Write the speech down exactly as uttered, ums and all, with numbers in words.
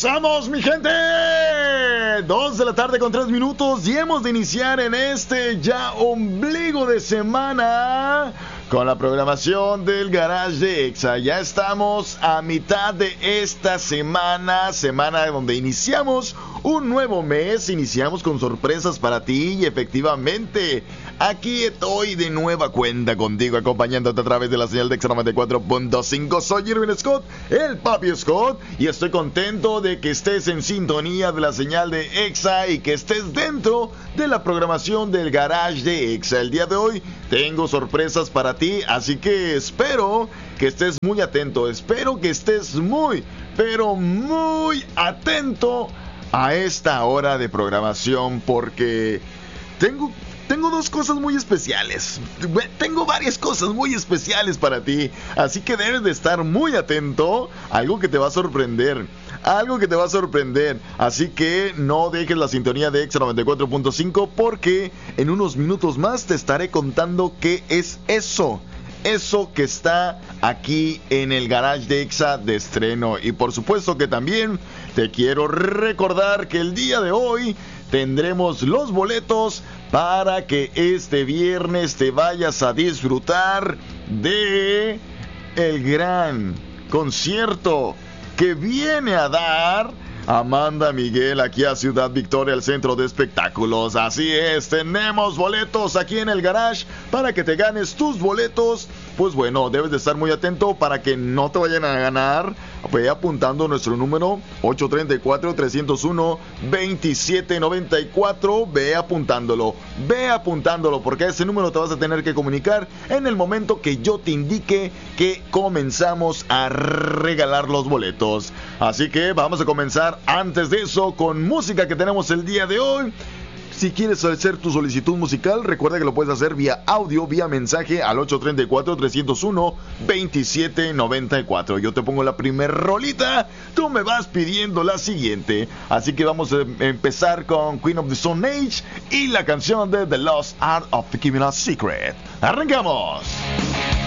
Regresamos, mi gente. Dos de la tarde con tres minutos y hemos de iniciar en este ya ombligo de semana con la programación del Garage de Exa. Ya estamos a mitad de esta semana, semana donde iniciamos un nuevo mes, iniciamos con sorpresas para ti y efectivamente aquí estoy de nueva cuenta contigo, acompañándote a través de la señal de Exa noventa y cuatro punto cinco. Soy Irwin Scott, el Papi Scott, y estoy contento de que estés en sintonía de la señal de Exa y que estés dentro de la programación del Garage de Exa. El día de hoy tengo sorpresas para ti, así que espero que estés muy atento, espero que estés muy, pero muy atento a esta hora de programación, porque tengo... Tengo dos cosas muy especiales. Tengo varias cosas muy especiales para ti. Así que debes de estar muy atento. Algo que te va a sorprender. Algo que te va a sorprender. Así que no dejes la sintonía de Exa noventa y cuatro punto cinco, porque en unos minutos más te estaré contando qué es eso. Eso que está aquí en el Garage de Exa de estreno. Y por supuesto que también te quiero recordar que el día de hoy tendremos los boletos para que este viernes te vayas a disfrutar de el gran concierto que viene a dar Amanda Miguel aquí a Ciudad Victoria, el centro de espectáculos. Así es, tenemos boletos aquí en el Garage para que te ganes tus boletos. Pues bueno, debes de estar muy atento para que no te vayan a ganar. Ve apuntando nuestro número ocho tres cuatro, tres cero uno, dos siete nueve cuatro. Ve apuntándolo, ve apuntándolo, porque a ese número te vas a tener que comunicar en el momento que yo te indique que comenzamos a regalar los boletos. Así que vamos a comenzar antes de eso con música que tenemos el día de hoy. Si quieres hacer tu solicitud musical, recuerda que lo puedes hacer vía audio, vía mensaje al ocho tres cuatro, tres cero uno, dos siete nueve cuatro. Yo te pongo la primer rolita, tú me vas pidiendo la siguiente. Así que vamos a empezar con Queen of the Stone Age y la canción de The Lost Art of Keeping a Secret. ¡Arrancamos!